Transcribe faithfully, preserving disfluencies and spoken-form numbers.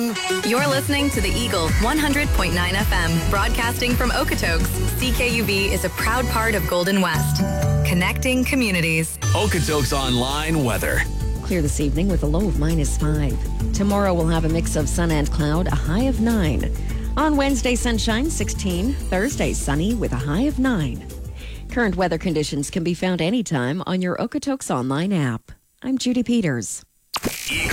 You're listening to the Eagle one hundred point nine F M, broadcasting from Okotoks. C K U V is a proud part of Golden West, connecting communities. Okotoks Online weather. Clear this evening with a low of minus five. Tomorrow we'll have a mix of sun and cloud, a high of nine. On Wednesday, sunshine, sixteen. Thursday, sunny with a high of nine. Current weather conditions can be found anytime on your Okotoks Online app. I'm Judy Peters.